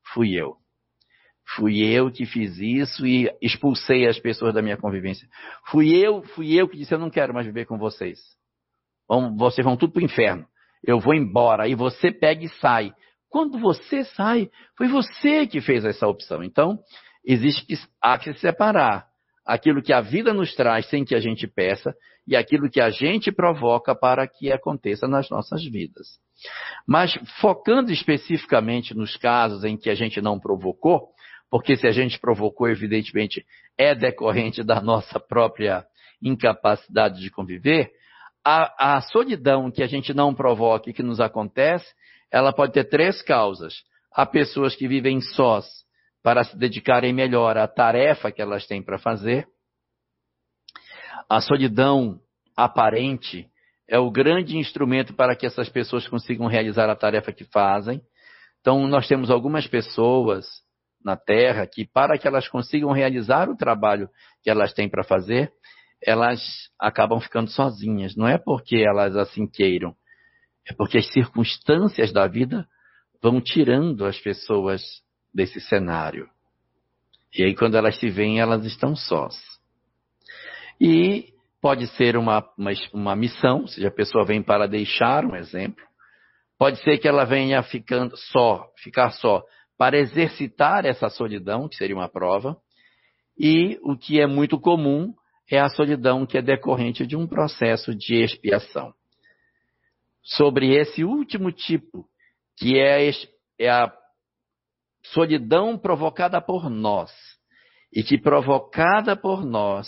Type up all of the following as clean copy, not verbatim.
fui eu. Fui eu que fiz isso e expulsei as pessoas da minha convivência. Fui eu que disse, eu não quero mais viver com vocês. Vocês vão tudo para o inferno. Eu vou embora. E você pega e sai. Quando você sai, foi você que fez essa opção. Então, há que separar aquilo que a vida nos traz sem que a gente peça e aquilo que a gente provoca para que aconteça nas nossas vidas. Mas focando especificamente nos casos em que a gente não provocou, porque se a gente provocou, evidentemente, é decorrente da nossa própria incapacidade de conviver, a solidão que a gente não provoca e que nos acontece, ela pode ter 3 causas. Há pessoas que vivem sós para se dedicarem melhor à tarefa que elas têm para fazer. A solidão aparente é o grande instrumento para que essas pessoas consigam realizar a tarefa que fazem. Então, nós temos algumas pessoas na Terra que, para que elas consigam realizar o trabalho que elas têm para fazer, elas acabam ficando sozinhas. Não é porque elas assim queiram, é porque as circunstâncias da vida vão tirando as pessoas desse cenário. E aí, quando elas se veem, elas estão sós. E pode ser uma missão, ou seja, a pessoa vem para deixar um exemplo. Pode ser que ela venha ficar só, para exercitar essa solidão, que seria uma prova. E o que é muito comum é a solidão que é decorrente de um processo de expiação. Sobre esse último tipo, que é a solidão provocada por nós, e que provocada por nós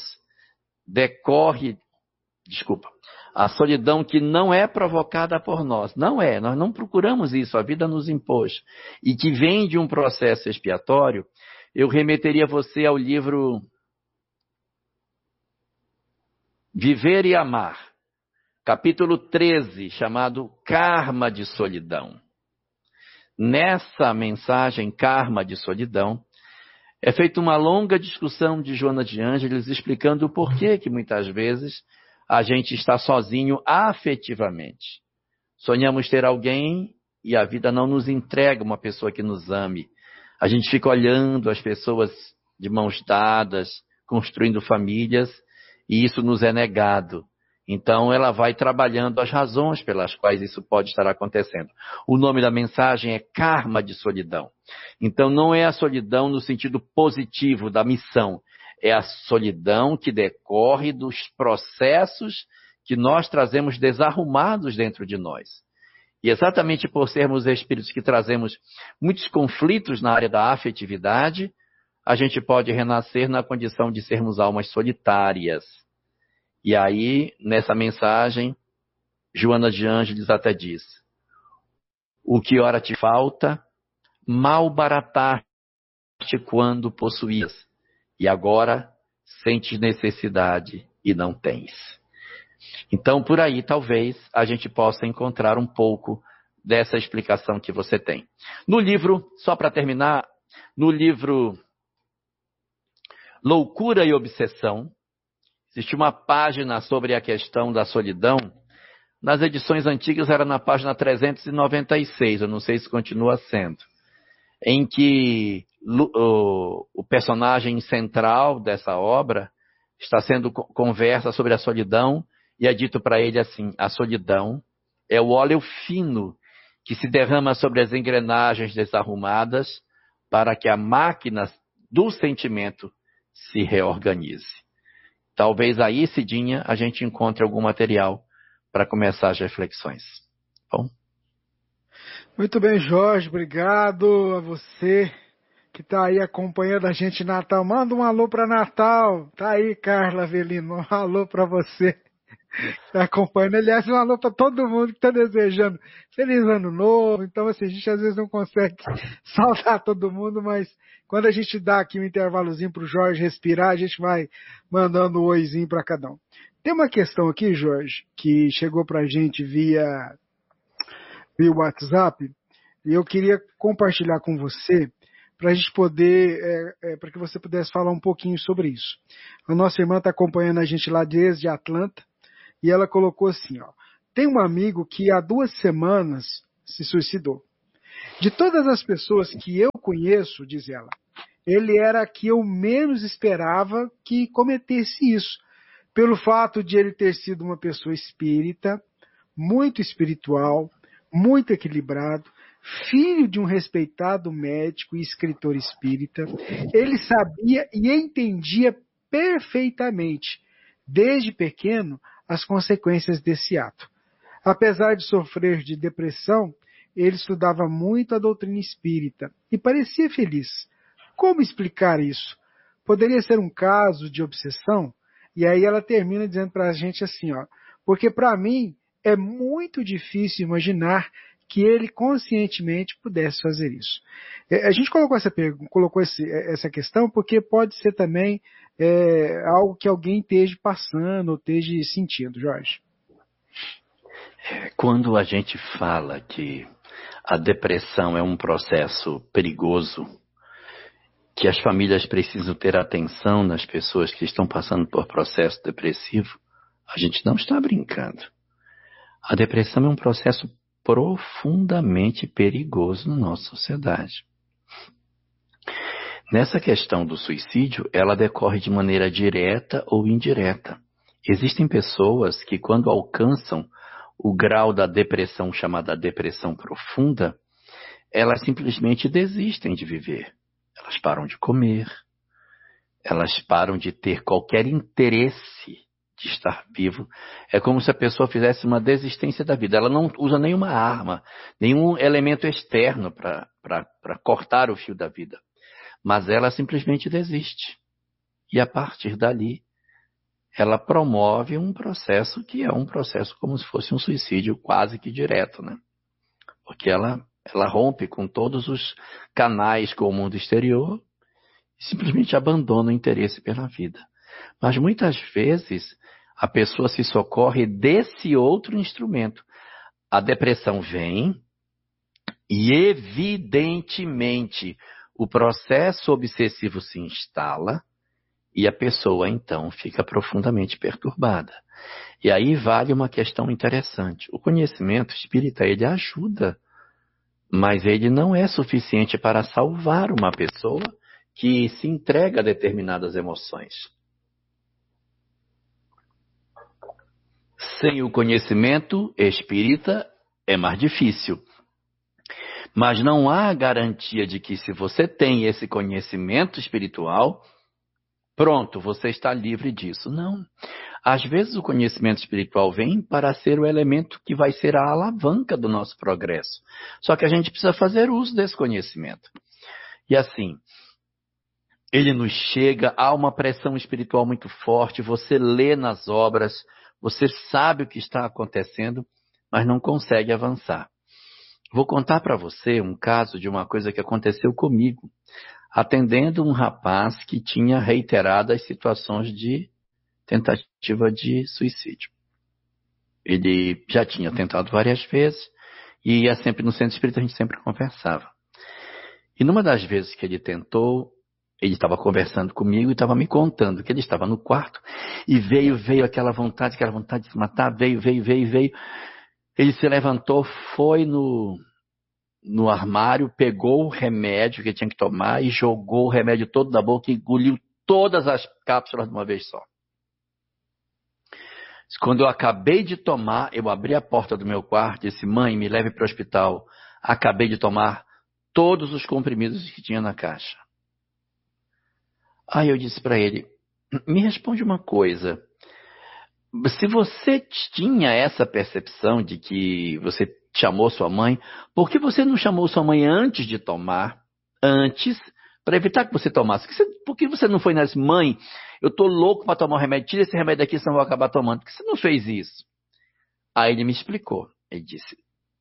a solidão que não é provocada por nós, nós não procuramos isso, a vida nos impôs, e que vem de um processo expiatório, eu remeteria você ao livro Viver e Amar, capítulo 13, chamado Karma de Solidão. Nessa mensagem, Karma de Solidão, é feita uma longa discussão de Joana de Ângeles explicando o porquê que muitas vezes a gente está sozinho afetivamente. Sonhamos ter alguém e a vida não nos entrega uma pessoa que nos ame. A gente fica olhando as pessoas de mãos dadas, construindo famílias, e isso nos é negado. Então ela vai trabalhando as razões pelas quais isso pode estar acontecendo. O nome da mensagem é Karma de Solidão. Então não é a solidão no sentido positivo da missão, é a solidão que decorre dos processos que nós trazemos desarrumados dentro de nós. E exatamente por sermos espíritos que trazemos muitos conflitos na área da afetividade, a gente pode renascer na condição de sermos almas solitárias. E aí, nessa mensagem, Joana de Ângeles até diz: o que ora te falta, mal barataste quando possuías, e agora sentes necessidade e não tens. Então, por aí, talvez, a gente possa encontrar um pouco dessa explicação que você tem. No livro, só para terminar, no livro Loucura e Obsessão, existe uma página sobre a questão da solidão. Nas edições antigas era na página 396, eu não sei se continua sendo, em que o personagem central dessa obra está sendo conversa sobre a solidão e é dito para ele assim: a solidão é o óleo fino que se derrama sobre as engrenagens desarrumadas para que a máquina do sentimento se reorganize. Talvez aí, Cidinha, a gente encontre algum material para começar as reflexões. Bom? Muito bem, Jorge. Obrigado a você que está aí acompanhando a gente em Natal. Manda um alô para Natal. Tá aí, Carla Avelino. Um alô para você. Está acompanhando. Aliás, um alô para todo mundo que está desejando Feliz Ano Novo. Então, assim, a gente às vezes não consegue saudar todo mundo, mas quando a gente dá aqui um intervalozinho para o Jorge respirar, a gente vai mandando um oizinho para cada um. Tem uma questão aqui, Jorge, que chegou para a gente via WhatsApp, e eu queria compartilhar com você para a gente poder, para que você pudesse falar um pouquinho sobre isso. A nossa irmã está acompanhando a gente lá desde Atlanta, e ela colocou assim, ó: tem um amigo que há 2 semanas se suicidou. De todas as pessoas que eu conheço, diz ela, ele era a que eu menos esperava que cometesse isso, pelo fato de ele ter sido uma pessoa espírita, muito espiritual, muito equilibrado, filho de um respeitado médico e escritor espírita. Ele sabia e entendia perfeitamente, desde pequeno, as consequências desse ato. Apesar de sofrer de depressão, ele estudava muito a doutrina espírita e parecia feliz. Como explicar isso? Poderia ser um caso de obsessão? E aí ela termina dizendo para a gente assim, ó, porque para mim é muito difícil imaginar que ele conscientemente pudesse fazer isso. A gente colocou essa questão porque pode ser também algo que alguém esteja passando ou esteja sentindo, Jorge. Quando a gente fala que a depressão é um processo perigoso, que as famílias precisam ter atenção nas pessoas que estão passando por processo depressivo, a gente não está brincando. A depressão é um processo profundamente perigoso na nossa sociedade. Nessa questão do suicídio, ela decorre de maneira direta ou indireta. Existem pessoas que, quando alcançam o grau da depressão chamada depressão profunda, elas simplesmente desistem de viver. Elas param de comer, elas param de ter qualquer interesse de estar vivo. É como se a pessoa fizesse uma desistência da vida. Ela não usa nenhuma arma, nenhum elemento externo para cortar o fio da vida. Mas ela simplesmente desiste. E a partir dali, ela promove um processo que é um processo como se fosse um suicídio quase que direto, né? Porque ela rompe com todos os canais com o mundo exterior e simplesmente abandona o interesse pela vida. Mas muitas vezes a pessoa se socorre desse outro instrumento. A depressão vem e evidentemente o processo obsessivo se instala e a pessoa então fica profundamente perturbada. E aí vale uma questão interessante. O conhecimento espírita, ele ajuda, mas ele não é suficiente para salvar uma pessoa que se entrega a determinadas emoções. Sem o conhecimento espírita é mais difícil. Mas não há garantia de que se você tem esse conhecimento espiritual, pronto, você está livre disso. Não. Às vezes o conhecimento espiritual vem para ser o elemento que vai ser a alavanca do nosso progresso. Só que a gente precisa fazer uso desse conhecimento. E assim, ele nos chega, há uma pressão espiritual muito forte, você lê nas obras, você sabe o que está acontecendo, mas não consegue avançar. Vou contar para você um caso de uma coisa que aconteceu comigo, atendendo um rapaz que tinha reiteradas situações de tentativa de suicídio. Ele já tinha tentado várias vezes e ia sempre no centro espírita, a gente sempre conversava. E numa das vezes que ele tentou, ele estava conversando comigo e estava me contando que ele estava no quarto e veio aquela vontade de se matar, veio. Ele se levantou, foi no armário, pegou o remédio que ele tinha que tomar e jogou o remédio todo da boca e engoliu todas as cápsulas de uma vez só. Quando eu acabei de tomar, eu abri a porta do meu quarto e disse: mãe, me leve para o hospital. Acabei de tomar todos os comprimidos que tinha na caixa. Aí eu disse para ele: me responde uma coisa. Se você tinha essa percepção de que você chamou sua mãe, por que você não chamou sua mãe antes de tomar? Antes, para evitar que você tomasse. Por que você não foi nessa? Mãe, eu estou louco para tomar um remédio, tira esse remédio daqui, senão eu vou acabar tomando. Por que você não fez isso? Aí ele me explicou. Ele disse: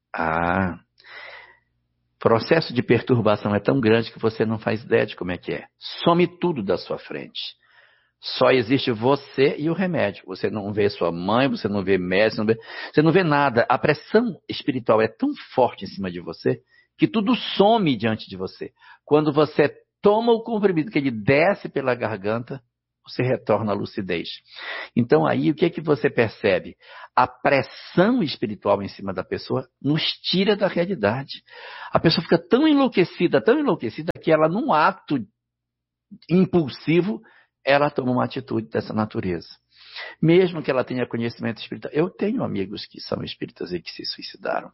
processo de perturbação é tão grande que você não faz ideia de como é que é. Some tudo da sua frente. Só existe você e o remédio. Você não vê sua mãe, você não vê médico, você não vê nada. A pressão espiritual é tão forte em cima de você que tudo some diante de você. Quando você toma o comprimido que ele desce pela garganta, você retorna à lucidez. Então aí, o que é que você percebe? A pressão espiritual em cima da pessoa nos tira da realidade. A pessoa fica tão enlouquecida, que ela, num ato impulsivo, ela toma uma atitude dessa natureza. Mesmo que ela tenha conhecimento espiritual. Eu tenho amigos que são espíritas e que se suicidaram.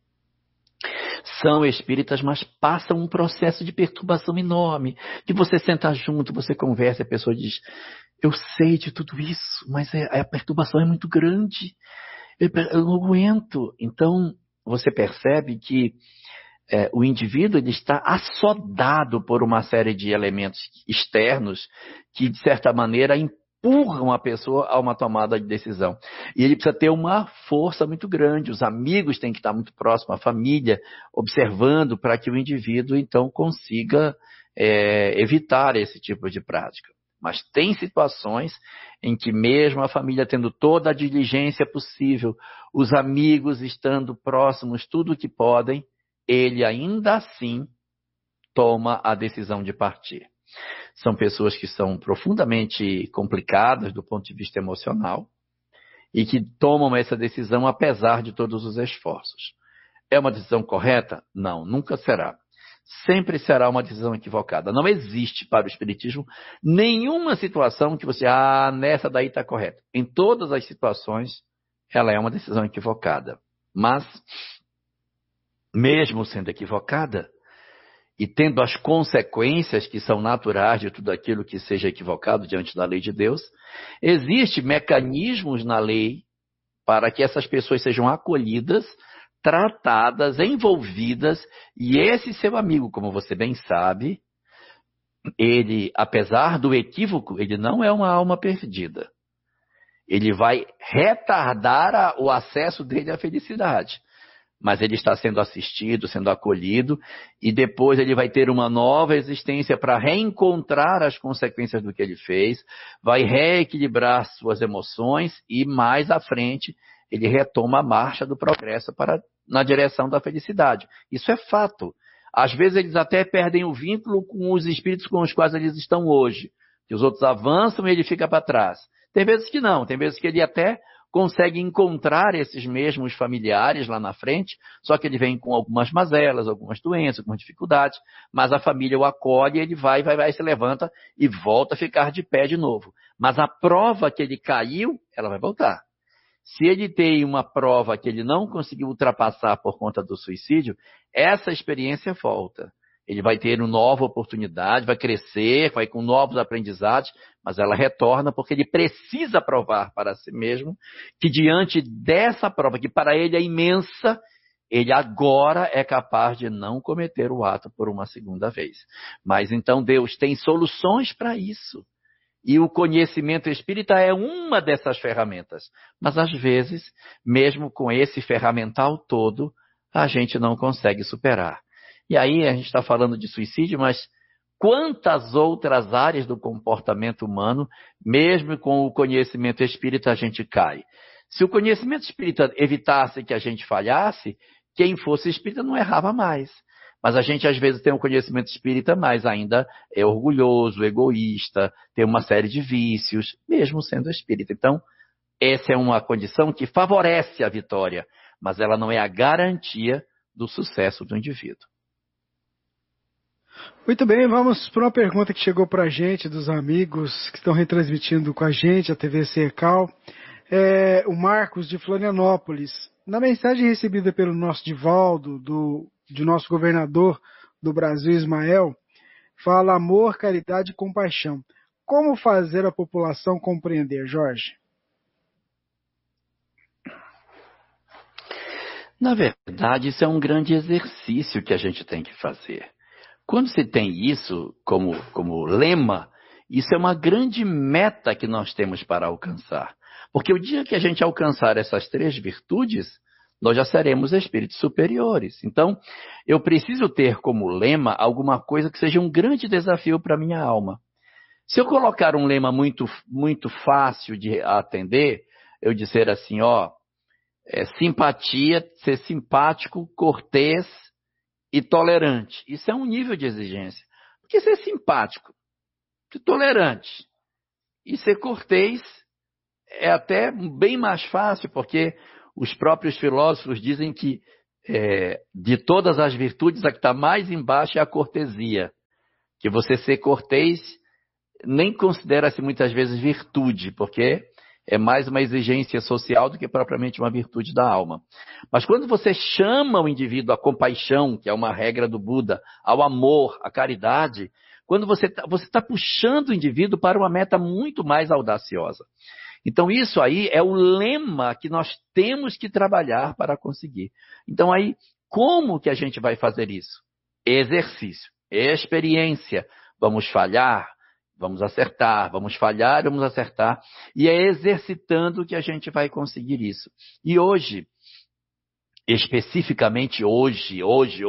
São espíritas, mas passam um processo de perturbação enorme. Que você senta junto, você conversa, a pessoa diz: eu sei de tudo isso, mas a perturbação é muito grande. Eu não aguento. Então, você percebe que o indivíduo ele está assodado por uma série de elementos externos que, de certa maneira, empurram a pessoa a uma tomada de decisão. E ele precisa ter uma força muito grande. Os amigos têm que estar muito próximos, a família, observando para que o indivíduo, então, consiga evitar esse tipo de prática. Mas tem situações em que mesmo a família tendo toda a diligência possível, os amigos estando próximos, tudo o que podem, ele ainda assim toma a decisão de partir. São pessoas que são profundamente complicadas do ponto de vista emocional e que tomam essa decisão apesar de todos os esforços. É uma decisão correta? Não, nunca será. Sempre será uma decisão equivocada. Não existe para o Espiritismo nenhuma situação que você, nessa daí está correta. Em todas as situações, ela é uma decisão equivocada. Mas, mesmo sendo equivocada, e tendo as consequências que são naturais de tudo aquilo que seja equivocado diante da lei de Deus, existem mecanismos na lei para que essas pessoas sejam acolhidas, tratadas, envolvidas, e esse seu amigo, como você bem sabe, ele, apesar do equívoco, ele não é uma alma perdida. Ele vai retardar o acesso dele à felicidade. Mas ele está sendo assistido, sendo acolhido, e depois ele vai ter uma nova existência para reencontrar as consequências do que ele fez, vai reequilibrar suas emoções e mais à frente ele retoma a marcha do progresso na direção da felicidade. Isso é fato. Às vezes eles até perdem o vínculo com os espíritos com os quais eles estão hoje, que os outros avançam e ele fica para trás. Tem vezes que não, tem vezes que ele até consegue encontrar esses mesmos familiares lá na frente, só que ele vem com algumas mazelas, algumas doenças, algumas dificuldades, mas a família o acolhe, ele vai, se levanta e volta a ficar de pé de novo. Mas a prova que ele caiu, ela vai voltar. Se ele tem uma prova que ele não conseguiu ultrapassar por conta do suicídio, essa experiência volta. Ele vai ter uma nova oportunidade, vai crescer, vai com novos aprendizados, mas ela retorna porque ele precisa provar para si mesmo que diante dessa prova, que para ele é imensa, ele agora é capaz de não cometer o ato por uma segunda vez. Mas então Deus tem soluções para isso. E o conhecimento espírita é uma dessas ferramentas. Mas às vezes, mesmo com esse ferramental todo, a gente não consegue superar. E aí a gente está falando de suicídio, mas quantas outras áreas do comportamento humano, mesmo com o conhecimento espírita, a gente cai? Se o conhecimento espírita evitasse que a gente falhasse, quem fosse espírita não errava mais. Mas a gente às vezes tem um conhecimento espírita, mas ainda é orgulhoso, egoísta, tem uma série de vícios, mesmo sendo espírita. Então, essa é uma condição que favorece a vitória, mas ela não é a garantia do sucesso do indivíduo. Muito bem, vamos para uma pergunta que chegou para a gente, dos amigos que estão retransmitindo com a gente, a TV Cercal. O Marcos, de Florianópolis. Na mensagem recebida pelo nosso Divaldo, de nosso governador do Brasil, Ismael, fala amor, caridade e compaixão. Como fazer a população compreender, Jorge? Na verdade, isso é um grande exercício que a gente tem que fazer. Quando se tem isso como lema, isso é uma grande meta que nós temos para alcançar. Porque o dia que a gente alcançar essas 3 virtudes, nós já seremos espíritos superiores. Então, eu preciso ter como lema alguma coisa que seja um grande desafio para a minha alma. Se eu colocar um lema muito, muito fácil de atender, eu dizer assim, simpatia, ser simpático, cortês e tolerante. Isso é um nível de exigência. Porque ser simpático, ser tolerante E ser cortês é até bem mais fácil, porque os próprios filósofos dizem que de todas as virtudes, a que está mais embaixo é a cortesia. Que você ser cortês nem considera-se muitas vezes virtude, porque é mais uma exigência social do que propriamente uma virtude da alma. Mas quando você chama o indivíduo à compaixão, que é uma regra do Buda, ao amor, à caridade, quando você está puxando o indivíduo para uma meta muito mais audaciosa. Então isso aí é o lema que nós temos que trabalhar para conseguir. Então aí, como que a gente vai fazer isso? Exercício, experiência. Vamos falhar, vamos acertar, vamos falhar, vamos acertar. E é exercitando que a gente vai conseguir isso. E hoje, especificamente hoje,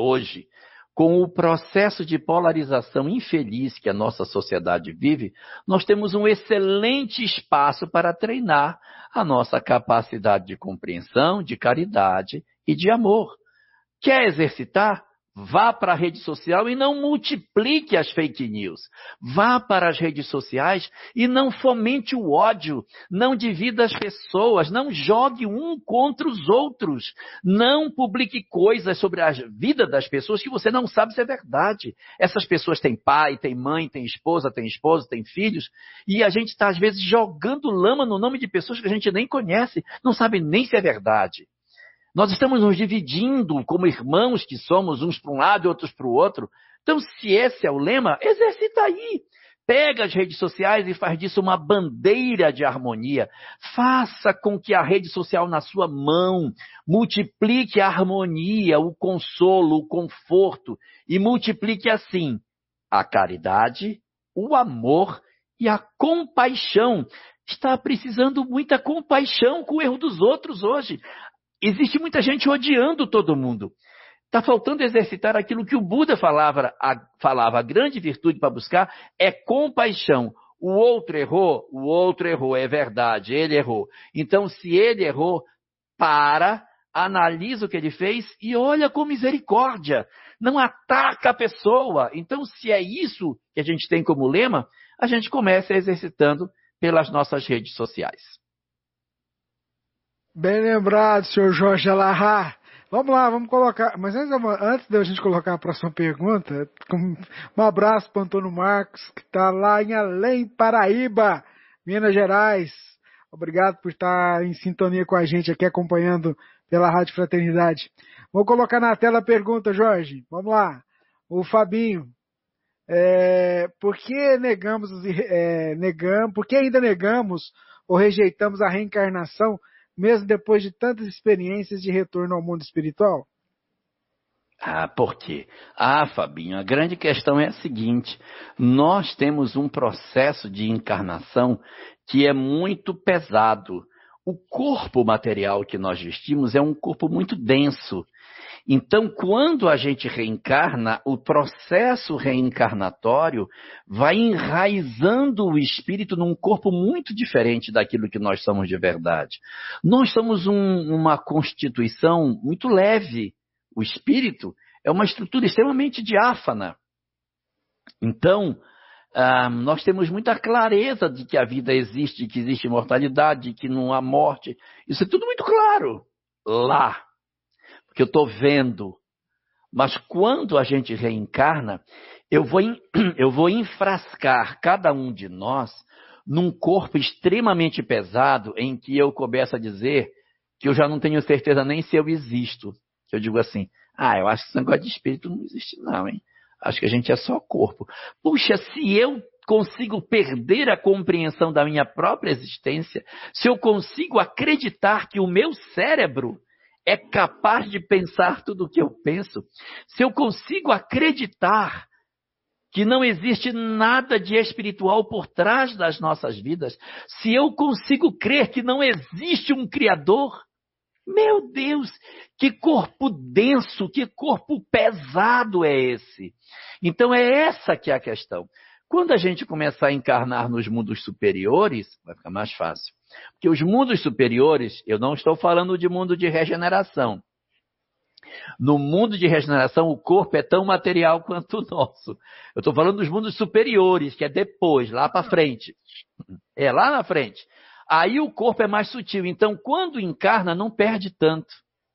com o processo de polarização infeliz que a nossa sociedade vive, nós temos um excelente espaço para treinar a nossa capacidade de compreensão, de caridade e de amor. Quer exercitar? Vá para a rede social e não multiplique as fake news. Vá para as redes sociais e não fomente o ódio. Não divida as pessoas. Não jogue um contra os outros. Não publique coisas sobre a vida das pessoas que você não sabe se é verdade. Essas pessoas têm pai, têm mãe, têm esposa, têm filhos. E a gente está, às vezes, jogando lama no nome de pessoas que a gente nem conhece. Não sabe nem se é verdade. Nós estamos nos dividindo como irmãos que somos, uns para um lado e outros para o outro. Então, se esse é o lema, exercita aí. Pega as redes sociais e faz disso uma bandeira de harmonia. Faça com que a rede social na sua mão multiplique a harmonia, o consolo, o conforto e multiplique assim a caridade, o amor e a compaixão. Está precisando muita compaixão com o erro dos outros hoje. Existe muita gente odiando todo mundo. Está faltando exercitar aquilo que o Buda falava. A grande virtude para buscar é compaixão. O outro errou, é verdade, ele errou. Então, se ele errou, analisa o que ele fez e olha com misericórdia. Não ataca a pessoa. Então, se é isso que a gente tem como lema, a gente começa exercitando pelas nossas redes sociais. Bem lembrado, senhor Jorge Alahá. Vamos lá, vamos colocar. Mas antes de a gente colocar a próxima pergunta, um abraço para o Antônio Marcos, que está lá em Além, Paraíba, Minas Gerais. Obrigado por estar em sintonia com a gente aqui, acompanhando pela Rádio Fraternidade. Vou colocar na tela a pergunta, Jorge. Vamos lá. O Fabinho. Por que ainda negamos ou rejeitamos a reencarnação, mesmo depois de tantas experiências de retorno ao mundo espiritual? Por quê? Fabinho, a grande questão é a seguinte: nós temos um processo de encarnação que é muito pesado. O corpo material que nós vestimos é um corpo muito denso. Então, quando a gente reencarna, o processo reencarnatório vai enraizando o espírito num corpo muito diferente daquilo que nós somos de verdade. Nós somos uma constituição muito leve. O espírito é uma estrutura extremamente diáfana. Então, nós temos muita clareza de que a vida existe, de que existe imortalidade, de que não há morte. Isso é tudo muito claro lá. Que eu estou vendo. Mas quando a gente reencarna, eu vou enfrascar cada um de nós num corpo extremamente pesado, em que eu começo a dizer que eu já não tenho certeza nem se eu existo. Eu digo assim, eu acho que esse negócio de espírito não existe não, hein? Acho que a gente é só corpo. Puxa, se eu consigo perder a compreensão da minha própria existência, se eu consigo acreditar que o meu cérebro é capaz de pensar tudo o que eu penso, se eu consigo acreditar que não existe nada de espiritual por trás das nossas vidas, se eu consigo crer que não existe um Criador, meu Deus, que corpo denso, que corpo pesado é esse? Então é essa que é a questão. Quando a gente começar a encarnar nos mundos superiores, vai ficar mais fácil. Porque os mundos superiores, eu não estou falando de mundo de regeneração. No mundo de regeneração, o corpo é tão material quanto o nosso. Eu estou falando dos mundos superiores, que é depois, lá para frente. É lá na frente. Aí o corpo é mais sutil. Então, quando encarna, não perde tanto.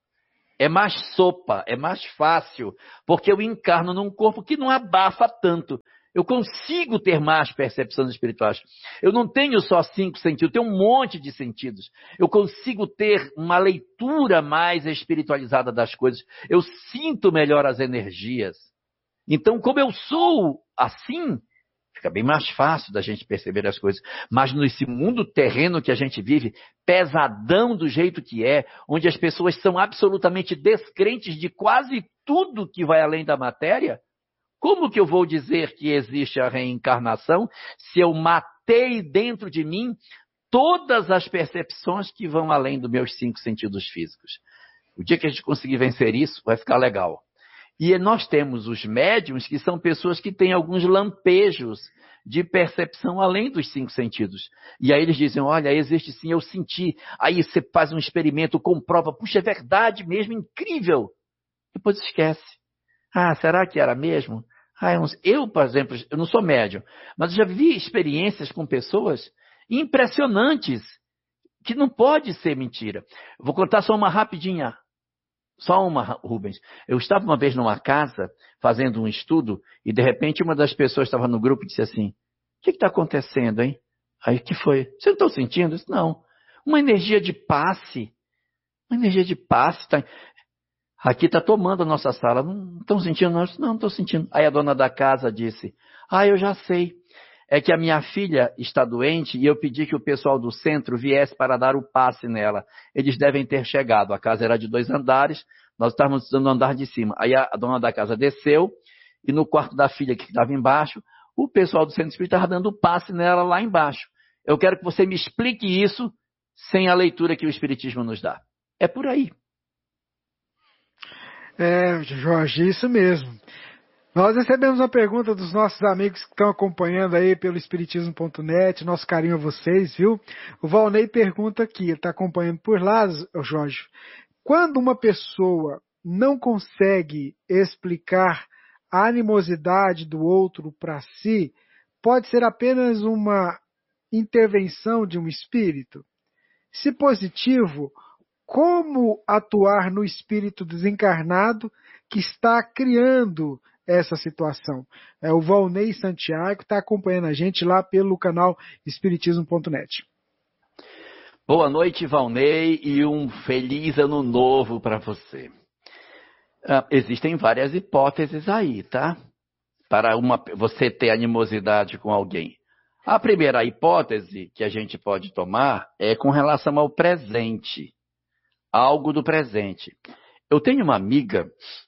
É mais sopa, é mais fácil, porque eu encarno num corpo que não abafa tanto. Eu consigo ter mais percepções espirituais. Eu não tenho só 5 sentidos, eu tenho um monte de sentidos. Eu consigo ter uma leitura mais espiritualizada das coisas. Eu sinto melhor as energias. Então, como eu sou assim, fica bem mais fácil da gente perceber as coisas. Mas nesse mundo terreno que a gente vive, pesadão do jeito que é, onde as pessoas são absolutamente descrentes de quase tudo que vai além da matéria, como que eu vou dizer que existe a reencarnação se eu matei dentro de mim todas as percepções que vão além dos meus 5 sentidos físicos? O dia que a gente conseguir vencer isso, vai ficar legal. E nós temos os médiuns, que são pessoas que têm alguns lampejos de percepção além dos 5 sentidos. E aí eles dizem, olha, existe sim, eu senti. Aí você faz um experimento, comprova, puxa, é verdade mesmo, incrível. Depois esquece. Ah, será que era mesmo? Eu, por exemplo, eu não sou médium, mas eu já vi experiências com pessoas impressionantes, que não pode ser mentira. Vou contar só uma rapidinha. Só uma, Rubens. Eu estava uma vez numa casa, fazendo um estudo, e de repente uma das pessoas estava no grupo e disse assim, o que está acontecendo, hein? Aí, o que foi? Você não está sentindo? Eu disse, não. Uma energia de passe. Uma energia de passe. Aqui está tomando a nossa sala. Não estão sentindo? Não, não estou sentindo. Aí a dona da casa disse, eu já sei. É que a minha filha está doente e eu pedi que o pessoal do centro viesse para dar o passe nela. Eles devem ter chegado. A casa era de 2 andares, nós estávamos no andar de cima. Aí a dona da casa desceu e no quarto da filha que estava embaixo, o pessoal do centro espírita estava dando o passe nela lá embaixo. Eu quero que você me explique isso sem a leitura que o Espiritismo nos dá. É por aí. Jorge, isso mesmo. Nós recebemos uma pergunta dos nossos amigos que estão acompanhando aí pelo Espiritismo.net, nosso carinho a vocês, viu? O Valnei pergunta aqui, ele está acompanhando por lá, Jorge, quando uma pessoa não consegue explicar a animosidade do outro para si, pode ser apenas uma intervenção de um espírito? Se positivo, como atuar no espírito desencarnado que está criando essa situação? O Valnei Santiago está acompanhando a gente lá pelo canal Espiritismo.net. Boa noite, Valnei, e um feliz ano novo para você. Existem várias hipóteses aí, tá? Para você ter animosidade com alguém. A primeira hipótese que a gente pode tomar é com relação ao presente. Algo do presente. Eu tenho uma amiga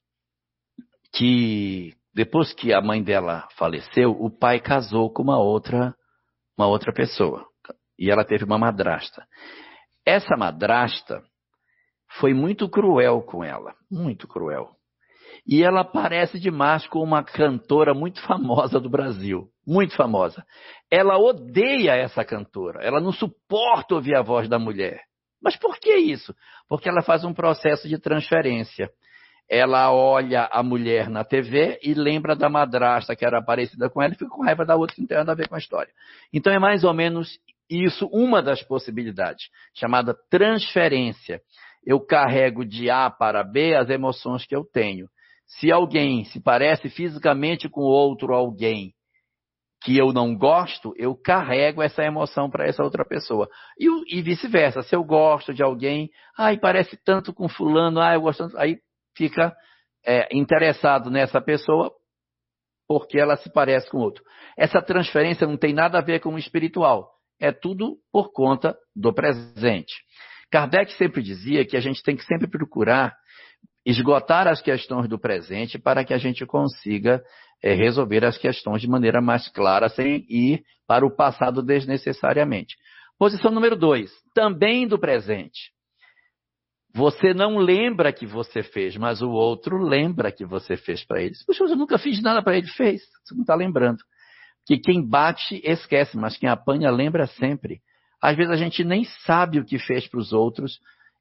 que, depois que a mãe dela faleceu, o pai casou com uma outra pessoa. E ela teve uma madrasta. Essa madrasta foi muito cruel com ela. Muito cruel. E ela parece demais com uma cantora muito famosa do Brasil. Muito famosa. Ela odeia essa cantora. Ela não suporta ouvir a voz da mulher. Mas por que isso? Porque ela faz um processo de transferência. Ela olha a mulher na TV e lembra da madrasta que era parecida com ela e fica com raiva da outra que não tem nada a ver com a história. Então é mais ou menos isso, uma das possibilidades, chamada transferência. Eu carrego de A para B as emoções que eu tenho. Se alguém se parece fisicamente com outro alguém que eu não gosto, eu carrego essa emoção para essa outra pessoa. E vice-versa, se eu gosto de alguém, parece tanto com fulano, eu gosto tanto, aí fica interessado nessa pessoa porque ela se parece com outro. Essa transferência não tem nada a ver com o espiritual, é tudo por conta do presente. Kardec sempre dizia que a gente tem que sempre procurar esgotar as questões do presente para que a gente consiga resolver as questões de maneira mais clara, sem ir para o passado desnecessariamente. Posição número 2, também do presente. Você não lembra que você fez, mas o outro lembra que você fez para ele. Puxa, eu nunca fiz nada para ele, fez. Você não está lembrando. Que quem bate esquece, mas quem apanha lembra sempre. Às vezes a gente nem sabe o que fez para os outros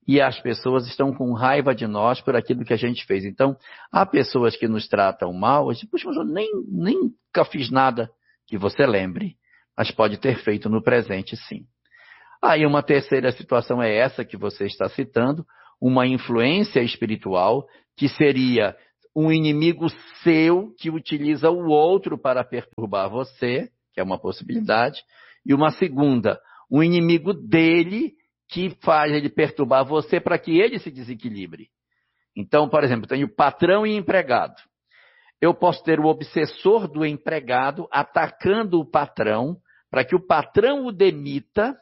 e as pessoas estão com raiva de nós por aquilo que a gente fez. Então, há pessoas que nos tratam mal, e puxa, mas eu nunca fiz nada que você lembre, mas pode ter feito no presente, sim. Aí uma terceira situação é essa que você está citando, uma influência espiritual, que seria um inimigo seu que utiliza o outro para perturbar você, que é uma possibilidade, e uma segunda, um inimigo dele que faz ele perturbar você para que ele se desequilibre. Então, por exemplo, eu tenho patrão e empregado. Eu posso ter o obsessor do empregado atacando o patrão para que o patrão o demita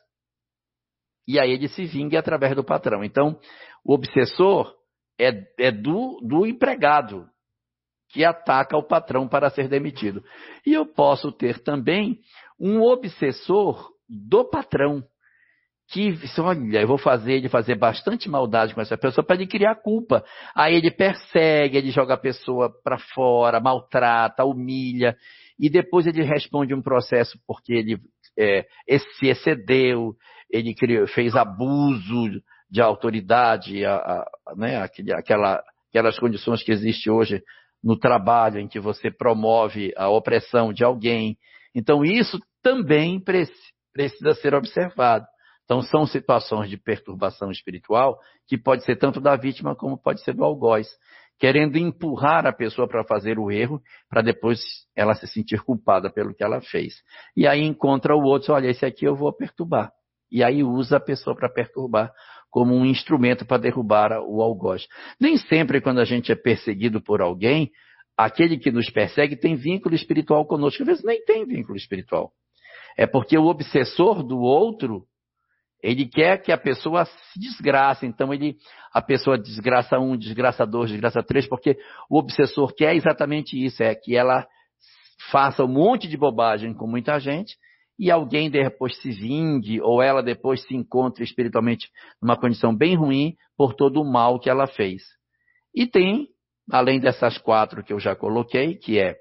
e aí ele se vingue através do patrão. Então, o obsessor é do empregado que ataca o patrão para ser demitido. E eu posso ter também um obsessor do patrão, que, olha, eu vou fazer ele fazer bastante maldade com essa pessoa para ele criar culpa. Aí ele persegue, ele joga a pessoa para fora, maltrata, humilha, e depois ele responde um processo porque ele se excedeu, ele fez abuso de autoridade, né, aquelas condições que existem hoje no trabalho, em que você promove a opressão de alguém. Então, isso também precisa ser observado. Então, são situações de perturbação espiritual que pode ser tanto da vítima como pode ser do algoz, querendo empurrar a pessoa para fazer o erro, para depois ela se sentir culpada pelo que ela fez. E aí encontra o outro, olha, esse aqui eu vou perturbar. E aí usa a pessoa para perturbar como um instrumento para derrubar o algoz. Nem sempre, quando a gente é perseguido por alguém, aquele que nos persegue tem vínculo espiritual conosco. Às vezes nem tem vínculo espiritual. É porque o obsessor do outro, ele quer que a pessoa se desgrace. Então, a pessoa desgraça um, desgraça dois, desgraça três, porque o obsessor quer exatamente isso, é que ela faça um monte de bobagem com muita gente, e alguém depois se vingue, ou ela depois se encontre espiritualmente numa condição bem ruim por todo o mal que ela fez. E tem, além dessas 4 que eu já coloquei, que é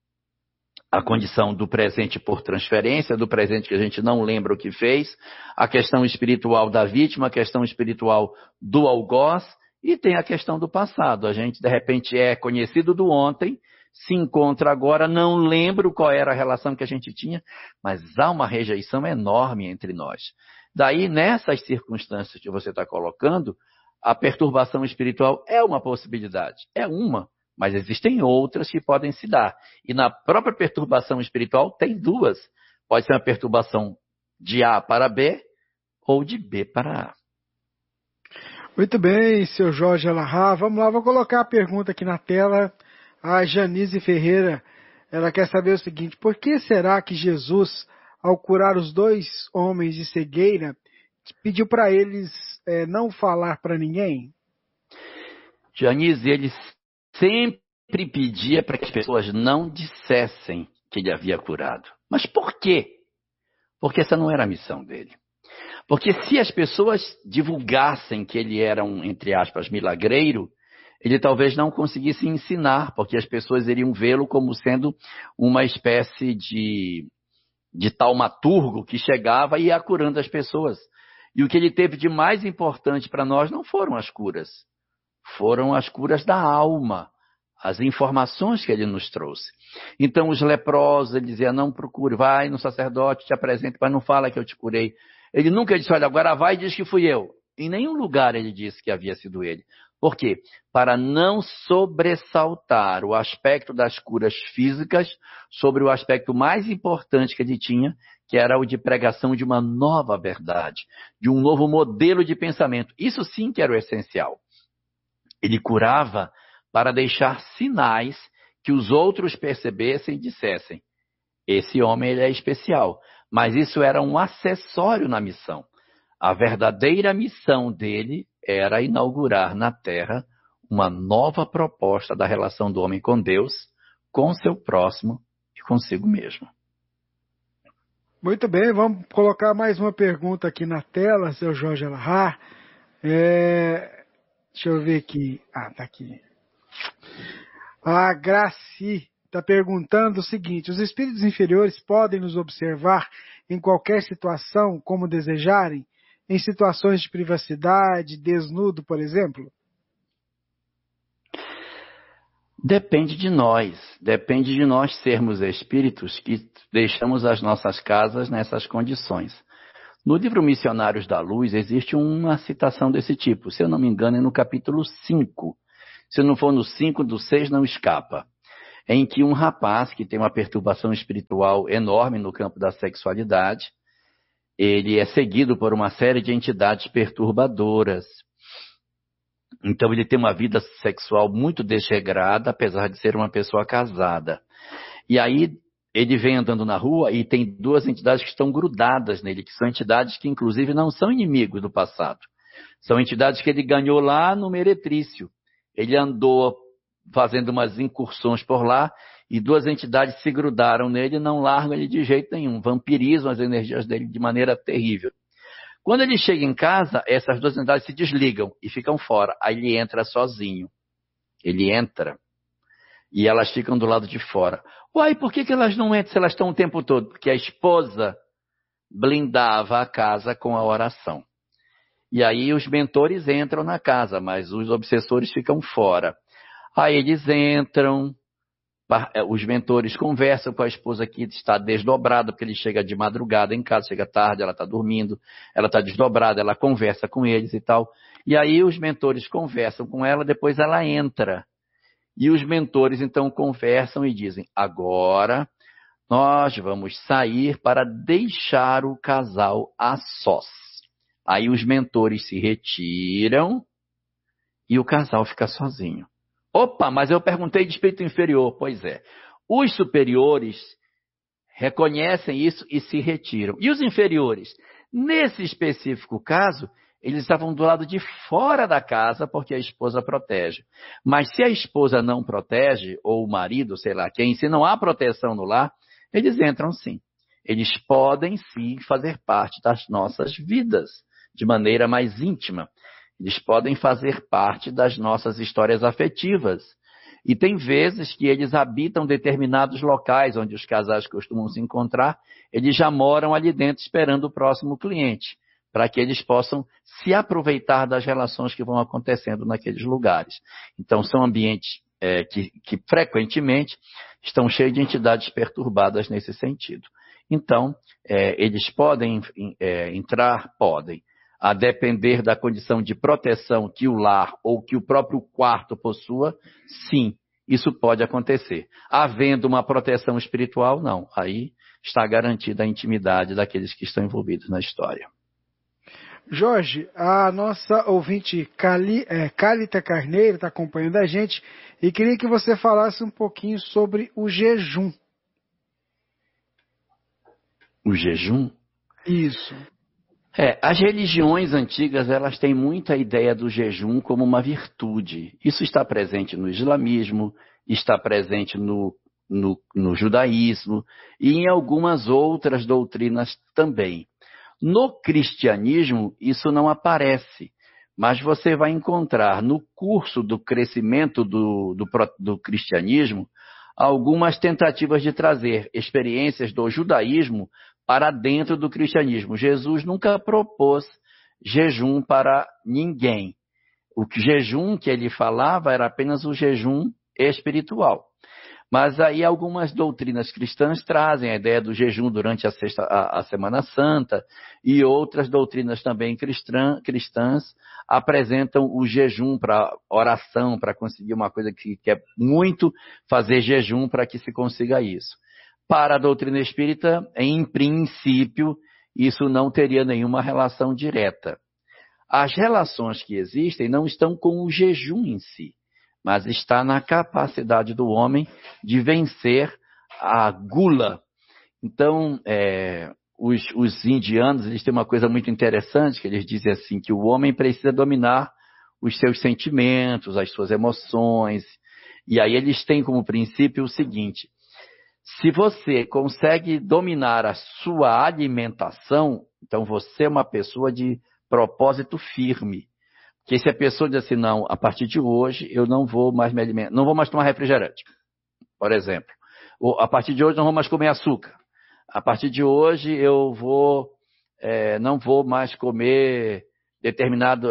a condição do presente por transferência, do presente que a gente não lembra o que fez, a questão espiritual da vítima, a questão espiritual do algoz, e tem a questão do passado. A gente, de repente, é conhecido do ontem, se encontra agora, não lembro qual era a relação que a gente tinha, mas há uma rejeição enorme entre nós. Daí, nessas circunstâncias que você está colocando, a perturbação espiritual é uma possibilidade, é uma, mas existem outras que podem se dar. E na própria perturbação espiritual tem 2. Pode ser uma perturbação de A para B ou de B para A. Muito bem, seu Jorge Alahá. Vamos lá, vou colocar a pergunta aqui na tela. A Janice Ferreira, ela quer saber o seguinte: por que será que Jesus, ao curar os 2 homens de cegueira, pediu para eles não falar para ninguém? Janice, ele sempre pedia para que as pessoas não dissessem que ele havia curado. Mas por quê? Porque essa não era a missão dele. Porque se as pessoas divulgassem que ele era um, entre aspas, milagreiro, ele talvez não conseguisse ensinar, porque as pessoas iriam vê-lo como sendo uma espécie de taumaturgo que chegava e ia curando as pessoas. E o que ele teve de mais importante para nós não foram as curas, foram as curas da alma, as informações que ele nos trouxe. Então os leprosos, ele dizia, não procure, vai no sacerdote, te apresente, mas não fala que eu te curei. Ele nunca disse, olha, agora vai e diz que fui eu. Em nenhum lugar ele disse que havia sido ele. Por quê? Para não sobressaltar o aspecto das curas físicas sobre o aspecto mais importante que ele tinha, que era o de pregação de uma nova verdade, de um novo modelo de pensamento. Isso sim que era o essencial. Ele curava para deixar sinais que os outros percebessem e dissessem, esse homem ele é especial. Mas isso era um acessório na missão. A verdadeira missão dele era inaugurar na Terra uma nova proposta da relação do homem com Deus, com seu próximo e consigo mesmo. Muito bem, vamos colocar mais uma pergunta aqui na tela, seu Jorge Alahá. Deixa eu ver aqui. Tá aqui. A Graci está perguntando o seguinte: os espíritos inferiores podem nos observar em qualquer situação como desejarem? em situações de privacidade, desnudo, por exemplo? Depende de nós sermos espíritos que deixamos as nossas casas nessas condições. No livro Missionários da Luz existe uma citação desse tipo, se eu não me engano é no capítulo 5, se não for no 5, do 6 não escapa, em que um rapaz que tem uma perturbação espiritual enorme no campo da sexualidade, ele é seguido por uma série de entidades perturbadoras. Então ele tem uma vida sexual muito desregrada, apesar de ser uma pessoa casada. E aí ele vem andando na rua e tem duas entidades que estão grudadas nele, que são entidades que inclusive não são inimigos do passado. São entidades que ele ganhou lá no Meretrício. Ele andou fazendo umas incursões por lá e duas entidades se grudaram nele e não largam ele de jeito nenhum, vampirizam as energias dele de maneira terrível. Quando ele chega em casa, essas duas entidades se desligam e ficam fora. Aí ele entra sozinho. Ele entra e elas ficam do lado de fora. Uai, por que elas não entram se elas estão o tempo todo? Porque a esposa blindava a casa com a oração. E aí os mentores entram na casa, mas os obsessores ficam fora. Aí eles entram, os mentores conversam com a esposa que está desdobrada, porque ele chega de madrugada em casa, chega tarde, ela está dormindo, ela está desdobrada, ela conversa com eles e tal. E aí os mentores conversam com ela, depois ela entra. E os mentores então conversam e dizem, agora nós vamos sair para deixar o casal a sós. Aí os mentores se retiram e o casal fica sozinho. Opa, mas eu perguntei de espírito inferior. Pois é. Os superiores reconhecem isso e se retiram. E os inferiores? Nesse específico caso, eles estavam do lado de fora da casa porque a esposa protege. Mas se a esposa não protege, ou o marido, sei lá quem, se não há proteção no lar, eles entram sim. Eles podem sim fazer parte das nossas vidas de maneira mais íntima. Eles podem fazer parte das nossas histórias afetivas. E tem vezes que eles habitam determinados locais onde os casais costumam se encontrar, eles já moram ali dentro esperando o próximo cliente, para que eles possam se aproveitar das relações que vão acontecendo naqueles lugares. Então são ambientes que frequentemente estão cheios de entidades perturbadas nesse sentido. Então, eles podem entrar? Podem. A depender da condição de proteção que o lar ou que o próprio quarto possua, sim, isso pode acontecer. Havendo uma proteção espiritual, não. Aí está garantida a intimidade daqueles que estão envolvidos na história. Jorge, a nossa ouvinte Cálita Carneiro está acompanhando a gente e queria que você falasse um pouquinho sobre o jejum. O jejum? Isso. As religiões antigas, elas têm muita ideia do jejum como uma virtude. Isso está presente no islamismo, está presente no judaísmo e em algumas outras doutrinas também. No cristianismo, isso não aparece, mas você vai encontrar no curso do crescimento do cristianismo algumas tentativas de trazer experiências do judaísmo para dentro do cristianismo. Jesus nunca propôs jejum para ninguém. O jejum que ele falava era apenas o jejum espiritual. Mas aí algumas doutrinas cristãs trazem a ideia do jejum durante a Semana Santa e outras doutrinas também cristãs apresentam o jejum para oração, para conseguir uma coisa que quer muito fazer jejum para que se consiga isso. Para a doutrina espírita, em princípio, isso não teria nenhuma relação direta. As relações que existem não estão com o jejum em si, mas está na capacidade do homem de vencer a gula. Então, os indianos, eles têm uma coisa muito interessante, que eles dizem assim, que o homem precisa dominar os seus sentimentos, as suas emoções, e aí eles têm como princípio o seguinte: se você consegue dominar a sua alimentação, então você é uma pessoa de propósito firme. Porque se a pessoa diz assim, não, a partir de hoje eu não vou mais me alimentar, não vou mais tomar refrigerante, por exemplo. Ou a partir de hoje não vou mais comer açúcar. A partir de hoje eu vou não vou mais comer determinada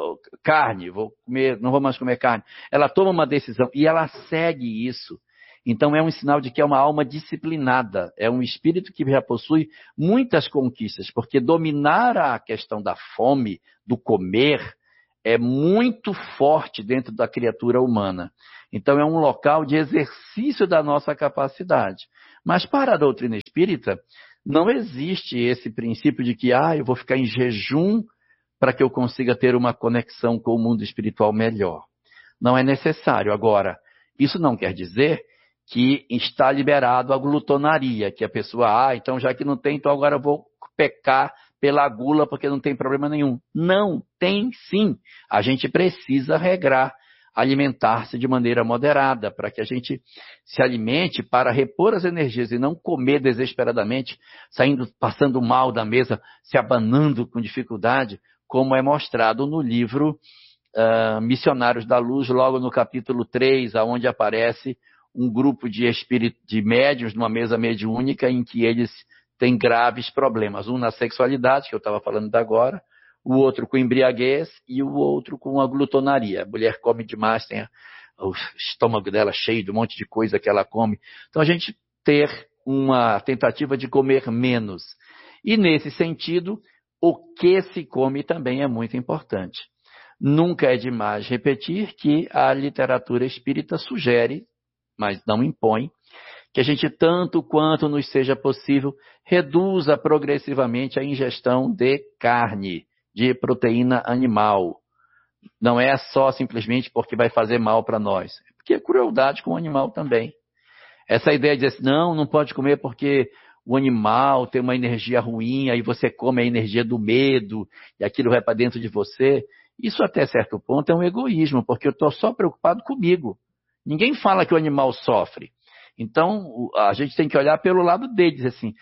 carne, não vou mais comer carne. Ela toma uma decisão e ela segue isso. Então é um sinal de que é uma alma disciplinada, é um espírito que já possui muitas conquistas, porque dominar a questão da fome, do comer, é muito forte dentro da criatura humana. Então é um local de exercício da nossa capacidade. Mas para a doutrina espírita, não existe esse princípio de que eu vou ficar em jejum para que eu consiga ter uma conexão com o mundo espiritual melhor. Não é necessário. Agora, isso não quer dizer que está liberado a glutonaria, que a pessoa, então já que não tem, então agora eu vou pecar pela gula porque não tem problema nenhum. Não, tem sim. A gente precisa regrar, alimentar-se de maneira moderada, para que a gente se alimente para repor as energias e não comer desesperadamente, passando mal da mesa, se abanando com dificuldade, como é mostrado no livro Missionários da Luz, logo no capítulo 3, onde aparece um grupo de médiuns numa mesa mediúnica em que eles têm graves problemas. Um na sexualidade, que eu estava falando agora, o outro com embriaguez e o outro com a glutonaria. A mulher come demais, tem o estômago dela cheio de um monte de coisa que ela come. Então a gente ter uma tentativa de comer menos. E nesse sentido, o que se come também é muito importante. Nunca é demais repetir que a literatura espírita sugere, mas não impõe, que a gente, tanto quanto nos seja possível, reduza progressivamente a ingestão de carne, de proteína animal. Não é só simplesmente porque vai fazer mal para nós, é porque é crueldade com o animal também. Essa ideia de dizer assim, não pode comer porque o animal tem uma energia ruim, aí você come a energia do medo, e aquilo vai para dentro de você. Isso até certo ponto é um egoísmo, porque eu estou só preocupado comigo. Ninguém fala que o animal sofre. Então, a gente tem que olhar pelo lado dele, dizer assim,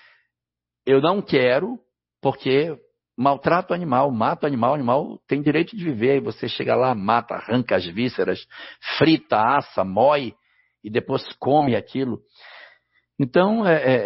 eu não quero, porque maltrato o animal, mato o animal tem direito de viver, e você chega lá, mata, arranca as vísceras, frita, assa, mói, e depois come aquilo. Então,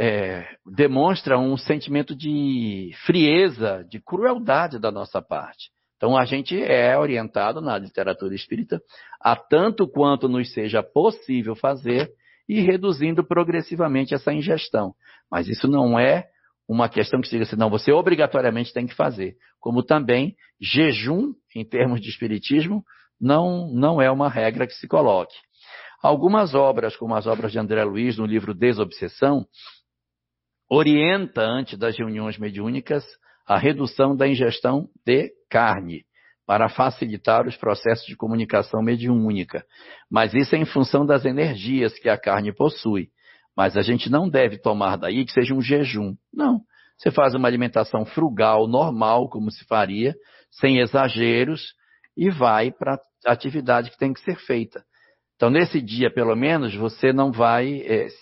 demonstra um sentimento de frieza, de crueldade da nossa parte. Então, a gente é orientado na literatura espírita a tanto quanto nos seja possível fazer e reduzindo progressivamente essa ingestão. Mas isso não é uma questão que se diga assim, não, você obrigatoriamente tem que fazer. Como também, jejum, em termos de espiritismo, não é uma regra que se coloque. Algumas obras, como as obras de André Luiz, no livro Desobsessão, orienta, antes das reuniões mediúnicas, a redução da ingestão de carne, para facilitar os processos de comunicação mediúnica. Mas isso é em função das energias que a carne possui. Mas a gente não deve tomar daí que seja um jejum. Não. Você faz uma alimentação frugal, normal, como se faria, sem exageros, e vai para a atividade que tem que ser feita. Então, nesse dia, pelo menos, você não vai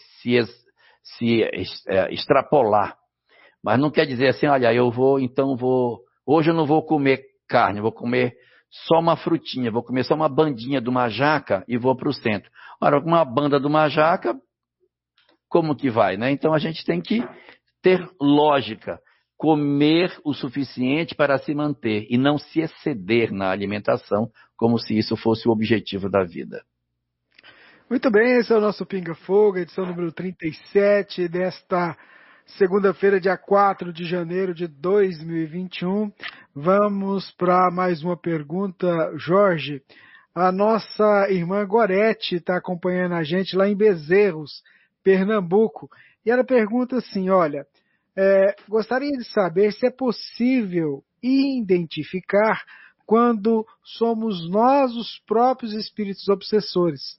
extrapolar. Mas não quer dizer assim, olha, hoje eu não vou comer carne, vou comer só uma frutinha, vou comer só uma bandinha de uma jaca e vou para o centro. Ora, uma banda de uma jaca, como que vai, né? Então a gente tem que ter lógica, comer o suficiente para se manter e não se exceder na alimentação, como se isso fosse o objetivo da vida. Muito bem, esse é o nosso Pinga Fogo, edição número 37 desta segunda-feira, dia 4 de janeiro de 2021. Vamos para mais uma pergunta, Jorge. A nossa irmã Gorete está acompanhando a gente lá em Bezerros, Pernambuco, e ela pergunta assim, olha, gostaria de saber se é possível identificar quando somos nós os próprios espíritos obsessores.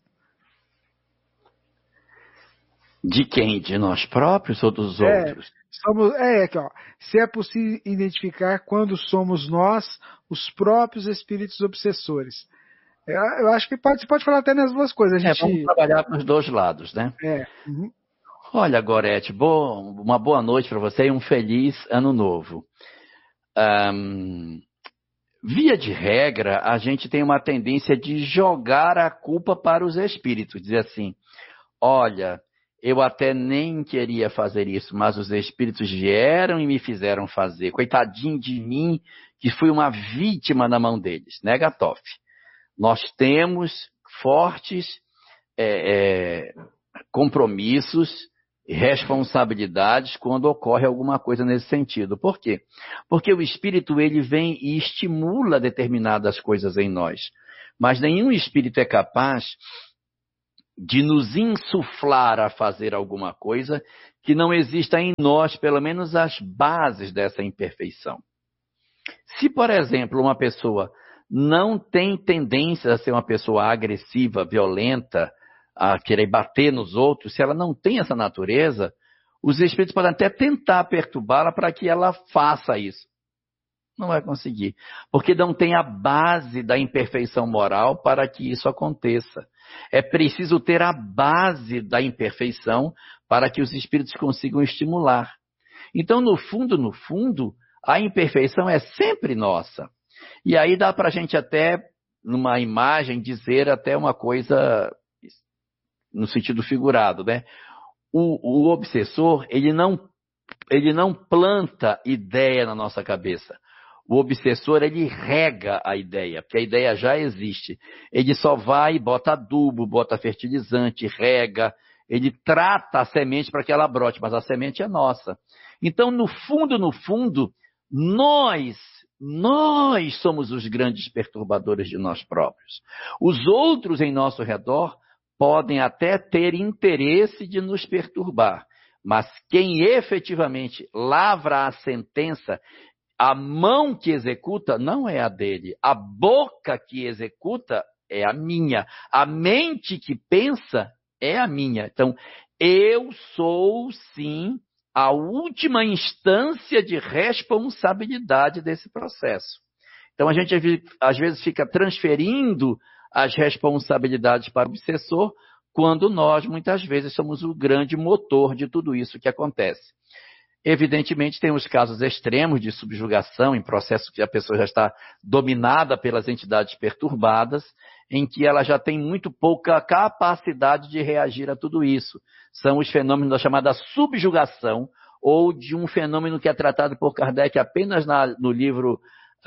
De quem? De nós próprios ou dos outros? Aqui, ó. Se é possível identificar quando somos nós os próprios espíritos obsessores. Eu acho que você pode falar até nas duas coisas. Vamos trabalhar nos dois lados, né? Uhum. Olha, Gorete, uma boa noite para você e um feliz ano novo. Via de regra, a gente tem uma tendência de jogar a culpa para os espíritos. Dizer assim, olha, eu até nem queria fazer isso, mas os espíritos vieram e me fizeram fazer. Coitadinho de mim, que fui uma vítima na mão deles, né, Gatoff? Nós temos fortes compromissos e responsabilidades quando ocorre alguma coisa nesse sentido. Por quê? Porque o espírito, ele vem e estimula determinadas coisas em nós. Mas nenhum espírito é capaz de nos insuflar a fazer alguma coisa que não exista em nós, pelo menos as bases dessa imperfeição. Se, por exemplo, uma pessoa não tem tendência a ser uma pessoa agressiva, violenta, a querer bater nos outros, se ela não tem essa natureza, os espíritos podem até tentar perturbá-la para que ela faça isso. Não vai conseguir, porque não tem a base da imperfeição moral para que isso aconteça. É preciso ter a base da imperfeição para que os espíritos consigam estimular. Então, no fundo, a imperfeição é sempre nossa. E aí dá para a gente até, numa imagem, dizer até uma coisa no sentido figurado, né? O obsessor, ele não planta ideia na nossa cabeça. O obsessor, ele rega a ideia, porque a ideia já existe. Ele só vai, bota adubo, bota fertilizante, rega, ele trata a semente para que ela brote, mas a semente é nossa. Então, no fundo, nós somos os grandes perturbadores de nós próprios. Os outros em nosso redor podem até ter interesse de nos perturbar, mas quem efetivamente lavra a sentença, a mão que executa não é a dele, a boca que executa é a minha, a mente que pensa é a minha. Então, eu sou, sim, a última instância de responsabilidade desse processo. Então, a gente às vezes fica transferindo as responsabilidades para o obsessor, quando nós, muitas vezes, somos o grande motor de tudo isso que acontece. Evidentemente, tem os casos extremos de subjugação, em processo que a pessoa já está dominada pelas entidades perturbadas, em que ela já tem muito pouca capacidade de reagir a tudo isso. São os fenômenos da chamada subjugação, ou de um fenômeno que é tratado por Kardec apenas no livro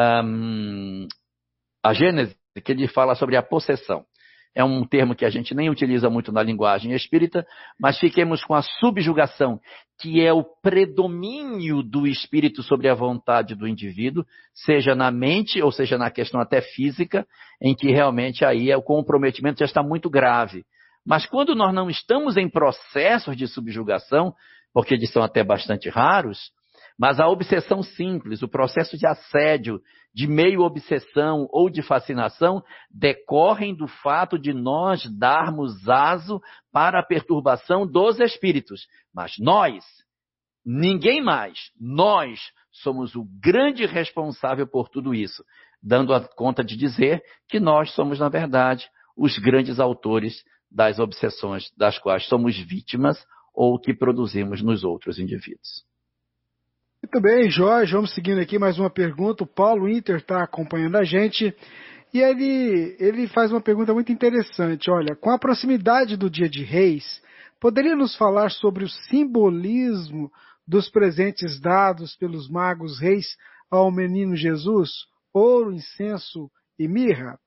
A Gênese, que ele fala sobre a possessão. É um termo que a gente nem utiliza muito na linguagem espírita, mas fiquemos com a subjugação, que é o predomínio do espírito sobre a vontade do indivíduo, seja na mente ou seja na questão até física, em que realmente aí o comprometimento já está muito grave. Mas quando nós não estamos em processos de subjugação, porque eles são até bastante raros, mas a obsessão simples, o processo de assédio, de meio obsessão ou de fascinação, decorrem do fato de nós darmos aso para a perturbação dos espíritos. Mas nós, ninguém mais, nós somos o grande responsável por tudo isso, dando a conta de dizer que nós somos, na verdade, os grandes autores das obsessões das quais somos vítimas ou que produzimos nos outros indivíduos. Muito bem, Jorge, vamos seguindo aqui mais uma pergunta. O Paulo Inter está acompanhando a gente e ele faz uma pergunta muito interessante. Olha, com a proximidade do Dia de Reis, poderia nos falar sobre o simbolismo dos presentes dados pelos magos reis ao menino Jesus? Ouro, incenso e mirra?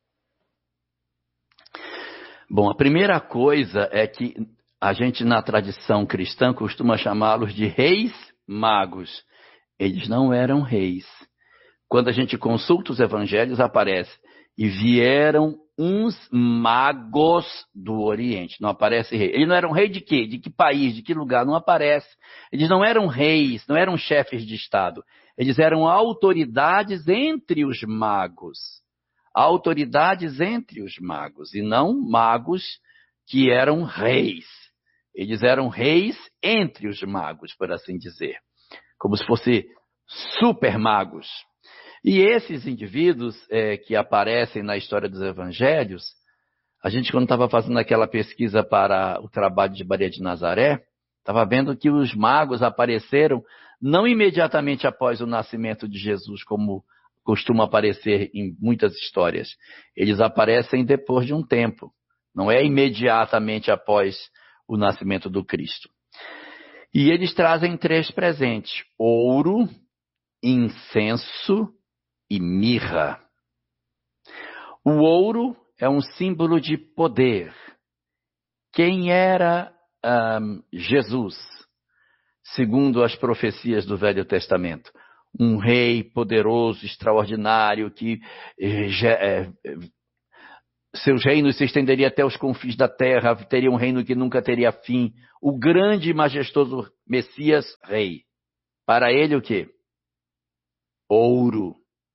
Bom, a primeira coisa é que a gente na tradição cristã costuma chamá-los de reis magos. Eles não eram reis. Quando a gente consulta os evangelhos, aparece: e vieram uns magos do Oriente. Não aparece rei. Eles não eram rei de quê? De que país? De que lugar? Não aparece. Eles não eram reis, não eram chefes de Estado. Eles eram autoridades entre os magos. Autoridades entre os magos. E não magos que eram reis. Eles eram reis entre os magos, por assim dizer. Como se fossem super magos. E esses indivíduos que aparecem na história dos evangelhos, a gente, quando estava fazendo aquela pesquisa para o trabalho de Maria de Nazaré, estava vendo que os magos apareceram não imediatamente após o nascimento de Jesus, como costuma aparecer em muitas histórias. Eles aparecem depois de um tempo. Não é imediatamente após o nascimento do Cristo. E eles trazem 3 presentes: ouro, incenso e mirra. O ouro é um símbolo de poder. Quem era Jesus, segundo as profecias do Velho Testamento? Um rei poderoso, extraordinário, que seus reinos se estenderiam até os confins da terra, teria um reino que nunca teria fim. O grande e majestoso Messias, rei. Para ele o quê? Ouro.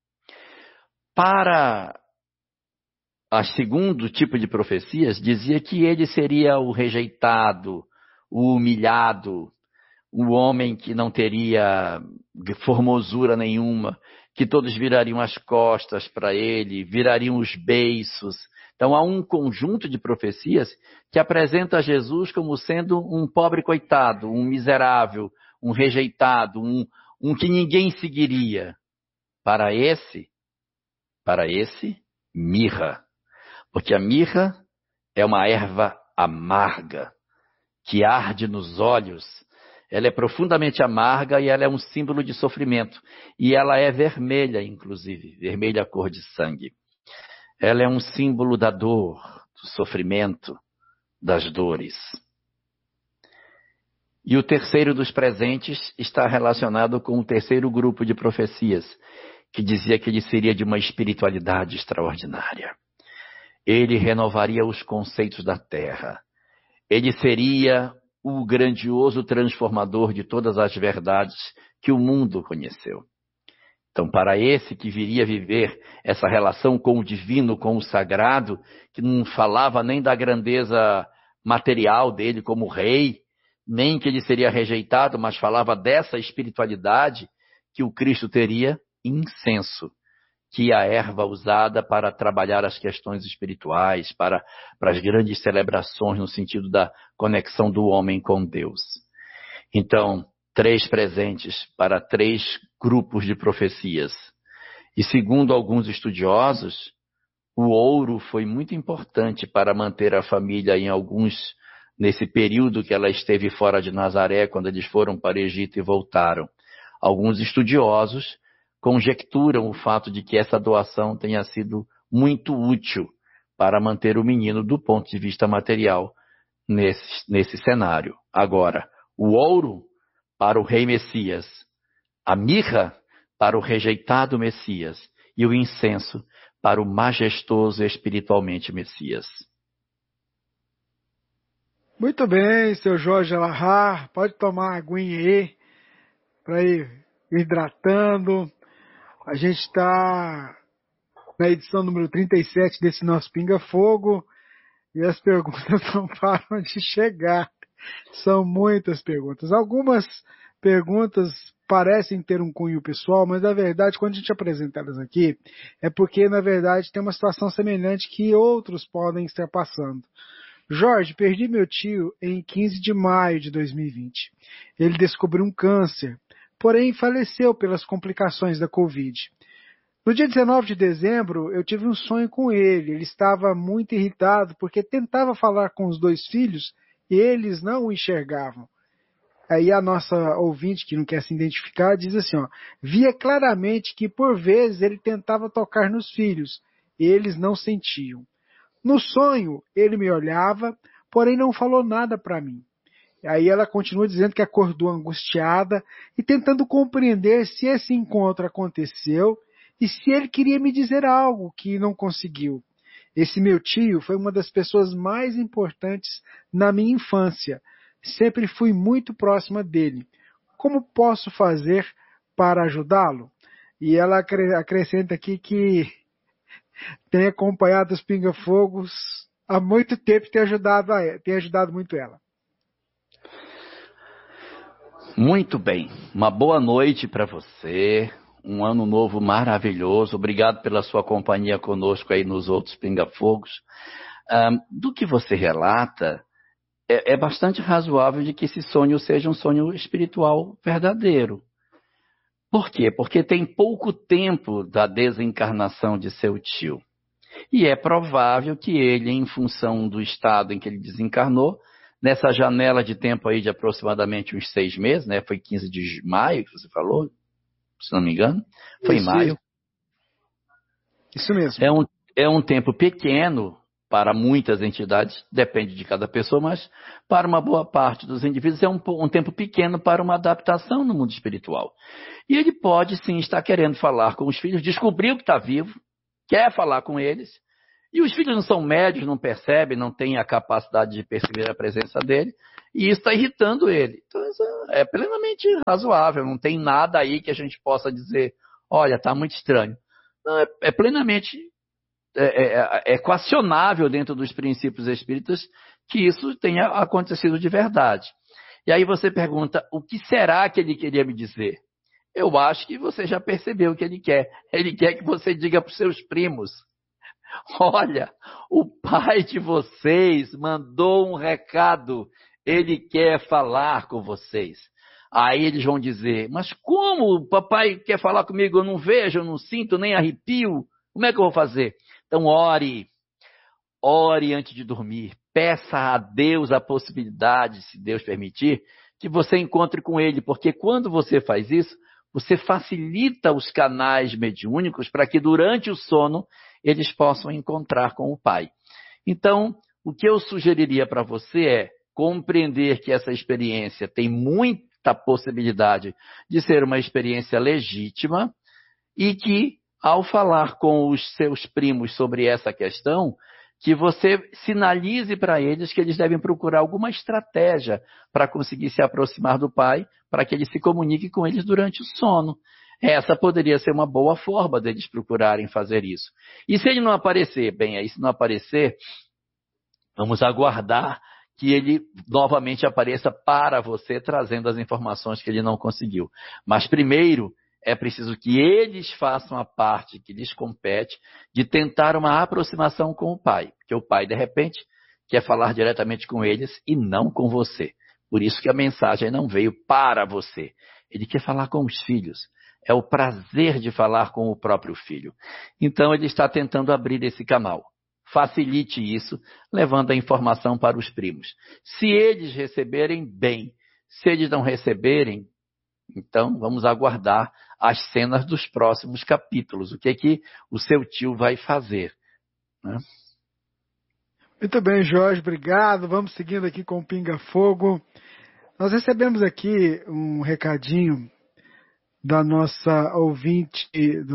Para a segundo tipo de profecias, dizia que ele seria o rejeitado, o humilhado, o homem que não teria formosura nenhuma, que todos virariam as costas para ele, virariam os beiços. Então há um conjunto de profecias que apresenta Jesus como sendo um pobre coitado, um miserável, um rejeitado, um que ninguém seguiria. Para esse, mirra. Porque a mirra é uma erva amarga, que arde nos olhos. Ela é profundamente amarga e ela é um símbolo de sofrimento. E ela é vermelha, inclusive, vermelha cor de sangue. Ela é um símbolo da dor, do sofrimento, das dores. E o terceiro dos presentes está relacionado com o terceiro grupo de profecias, que dizia que ele seria de uma espiritualidade extraordinária. Ele renovaria os conceitos da terra. Ele seria o grandioso transformador de todas as verdades que o mundo conheceu. Então, para esse que viria viver essa relação com o divino, com o sagrado, que não falava nem da grandeza material dele como rei, nem que ele seria rejeitado, mas falava dessa espiritualidade que o Cristo teria, incenso, que é a erva usada para trabalhar as questões espirituais, para as grandes celebrações no sentido da conexão do homem com Deus. Então, 3 presentes para 3 grupos de profecias. E segundo alguns estudiosos, o ouro foi muito importante para manter a família nesse período que ela esteve fora de Nazaré, quando eles foram para o Egito e voltaram. Alguns estudiosos conjecturam o fato de que essa doação tenha sido muito útil para manter o menino do ponto de vista material nesse cenário. Agora, o ouro para o rei Messias, a mirra para o rejeitado Messias e o incenso para o majestoso espiritualmente Messias. Muito bem, seu Jorge Alahá, pode tomar aguinha aí para ir hidratando. A gente está na edição número 37 desse nosso Pinga Fogo e as perguntas não param de chegar. São muitas perguntas. Algumas perguntas parecem ter um cunho pessoal, mas na verdade, quando a gente apresenta elas aqui, é porque na verdade tem uma situação semelhante que outros podem estar passando. Jorge, perdi meu tio em 15 de maio de 2020. Ele descobriu um câncer, porém faleceu pelas complicações da Covid. No dia 19 de dezembro, eu tive um sonho com ele. Ele estava muito irritado porque tentava falar com os 2 filhos e eles não o enxergavam. Aí a nossa ouvinte, que não quer se identificar, diz assim, via claramente que por vezes ele tentava tocar nos filhos e eles não sentiam. No sonho, ele me olhava, porém não falou nada para mim. Aí ela continua dizendo que acordou angustiada e tentando compreender se esse encontro aconteceu e se ele queria me dizer algo que não conseguiu. Esse meu tio foi uma das pessoas mais importantes na minha infância. Sempre fui muito próxima dele. Como posso fazer para ajudá-lo? E ela acrescenta aqui que tem acompanhado os Pinga-Fogos há muito tempo e tem ajudado muito ela. Muito bem. Uma boa noite para você. Um ano novo maravilhoso. Obrigado pela sua companhia conosco aí nos outros Pinga-Fogos. Do que você relata, é bastante razoável de que esse sonho seja um sonho espiritual verdadeiro. Por quê? Porque tem pouco tempo da desencarnação de seu tio. E é provável que ele, em função do estado em que ele desencarnou, nessa janela de tempo aí de aproximadamente uns 6 meses, né? Foi 15 de maio que você falou, se não me engano. Foi em maio. Isso mesmo. É um tempo pequeno para muitas entidades, depende de cada pessoa, mas para uma boa parte dos indivíduos é um tempo pequeno para uma adaptação no mundo espiritual. E ele pode sim estar querendo falar com os filhos, descobriu que está vivo, quer falar com eles, e os filhos não são médios, não percebem, não têm a capacidade de perceber a presença dele, e isso está irritando ele. Então isso é plenamente razoável, não tem nada aí que a gente possa dizer, olha, está muito estranho. Não, é plenamente equacionável dentro dos princípios espíritas que isso tenha acontecido de verdade. E aí você pergunta, o que será que ele queria me dizer? Eu acho que você já percebeu o que ele quer. Ele quer que você diga para os seus primos, olha, o pai de vocês mandou um recado, ele quer falar com vocês. Aí eles vão dizer, mas como o papai quer falar comigo? Eu não vejo, eu não sinto, nem arrepio. Como é que eu vou fazer? Então ore antes de dormir. Peça a Deus a possibilidade, se Deus permitir, que você encontre com ele. Porque quando você faz isso, você facilita os canais mediúnicos para que durante o sono eles possam encontrar com o Pai. Então, o que eu sugeriria para você é compreender que essa experiência tem muita possibilidade de ser uma experiência legítima e que, ao falar com os seus primos sobre essa questão, que você sinalize para eles que eles devem procurar alguma estratégia para conseguir se aproximar do Pai, para que ele se comunique com eles durante o sono. Essa poderia ser uma boa forma deles procurarem fazer isso. E se ele não aparecer? Bem, aí se não aparecer, vamos aguardar que ele novamente apareça para você, trazendo as informações que ele não conseguiu. Mas primeiro, é preciso que eles façam a parte que lhes compete de tentar uma aproximação com o Pai. Porque o Pai, de repente, quer falar diretamente com eles e não com você. Por isso que a mensagem não veio para você. Ele quer falar com os filhos. É o prazer de falar com o próprio filho. Então, ele está tentando abrir esse canal. Facilite isso, levando a informação para os primos. Se eles receberem, bem. Se eles não receberem, então vamos aguardar as cenas dos próximos capítulos. O que é que o seu tio vai fazer, né? Muito bem, Jorge, obrigado. Vamos seguindo aqui com o Pinga Fogo. Nós recebemos aqui um recadinho da nossa ouvinte,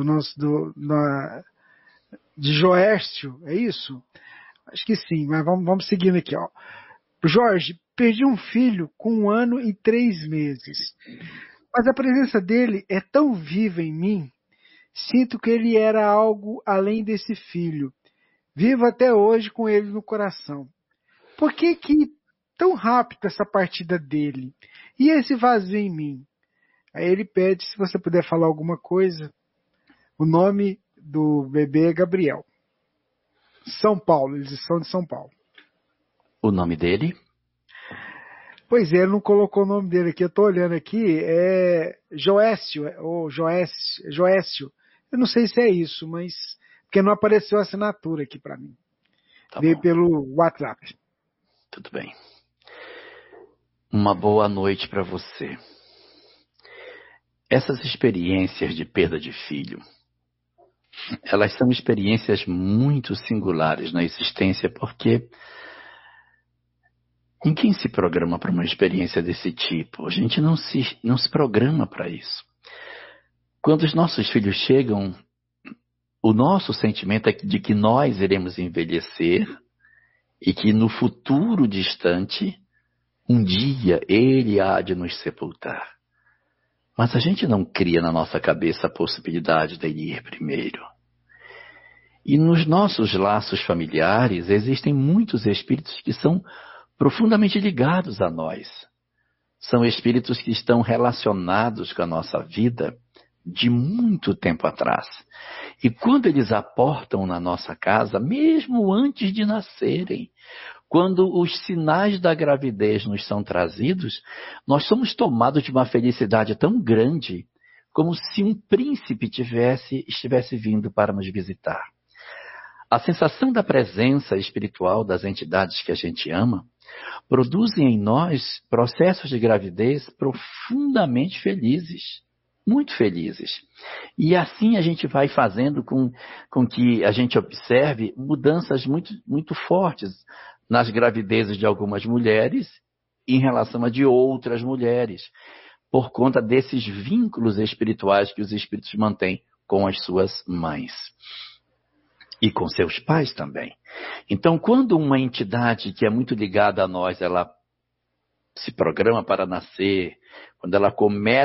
de Joércio, é isso? Acho que sim, mas vamos seguindo aqui, ó. Jorge, perdi um filho com 1 ano e 3 meses. Mas a presença dele é tão viva em mim, sinto que ele era algo além desse filho. Vivo até hoje com ele no coração. Por que tão rápido essa partida dele? E esse vazio em mim? Aí ele pede se você puder falar alguma coisa. O nome do bebê é Gabriel. São Paulo, eles são de São Paulo. O nome dele? Pois é, ele não colocou o nome dele aqui, eu estou olhando aqui, é Joécio, ou Joécio. Eu não sei se é isso, mas porque não apareceu a assinatura aqui para mim. Tá Veio bom. pelo WhatsApp. Tudo bem. Uma boa noite para você. Essas experiências de perda de filho, elas são experiências muito singulares na existência, porque ninguém se programa para uma experiência desse tipo. A gente não se programa para isso. Quando os nossos filhos chegam, o nosso sentimento é de que nós iremos envelhecer e que no futuro distante, um dia ele há de nos sepultar. Mas a gente não cria na nossa cabeça a possibilidade dele ir primeiro. E nos nossos laços familiares existem muitos espíritos que são profundamente ligados a nós. São espíritos que estão relacionados com a nossa vida de muito tempo atrás. E quando eles aportam na nossa casa, mesmo antes de nascerem, quando os sinais da gravidez nos são trazidos, nós somos tomados de uma felicidade tão grande, como se um príncipe estivesse vindo para nos visitar. A sensação da presença espiritual das entidades que a gente ama produzem em nós processos de gravidez profundamente felizes, muito felizes. E assim a gente vai fazendo com que a gente observe mudanças muito, muito fortes nas gravidezes de algumas mulheres em relação a de outras mulheres, por conta desses vínculos espirituais que os espíritos mantêm com as suas mães. E com seus pais também. Então, quando uma entidade que é muito ligada a nós, ela se programa para nascer, quando ela começa